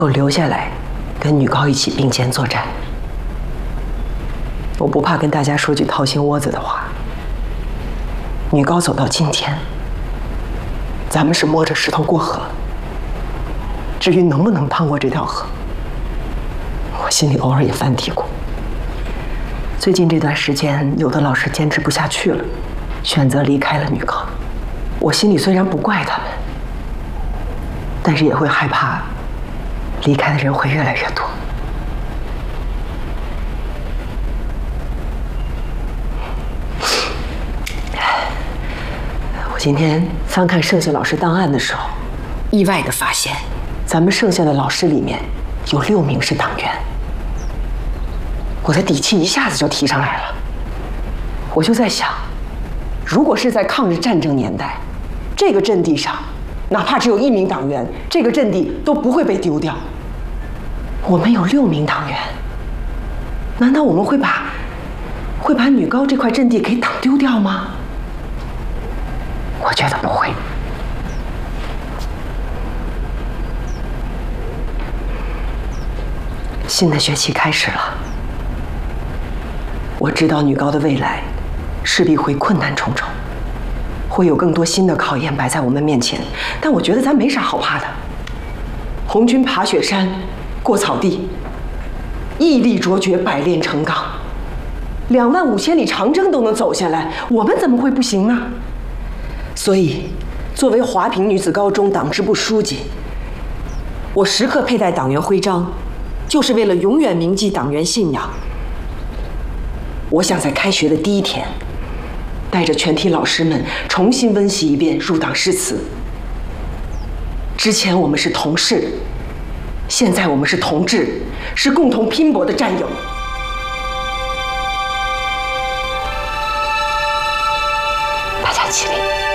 我留下来，跟女高一起并肩作战。我不怕跟大家说句掏心窝子的话，女高走到今天，咱们是摸着石头过河。至于能不能趟过这条河，我心里偶尔也犯嘀咕。最近这段时间，有的老师坚持不下去了，选择离开了女高。我心里虽然不怪他们，但是也会害怕，离开的人会越来越多。我今天翻看剩下老师档案的时候，意外地发现，咱们剩下的老师里面有6名是党员。我的底气一下子就提上来了。我就在想，如果是在抗日战争年代，这个阵地上哪怕只有1名党员，这个阵地都不会被丢掉。我们有6名党员，难道我们会把女高这块阵地给党丢掉吗？我觉得不会。新的学期开始了，我知道女高的未来势必会困难重重，会有更多新的考验摆在我们面前，但我觉得咱没啥好怕的。红军爬雪山，过草地，毅力卓绝，百炼成钢，25000里长征都能走下来，我们怎么会不行呢？所以，作为华坪女子高中党支部书记，我时刻佩戴党员徽章，就是为了永远铭记党员信仰。我想在开学的第1天，带着全体老师们重新温习一遍入党誓词。之前我们是同事，现在我们是同志，是共同拼搏的战友。大家起立。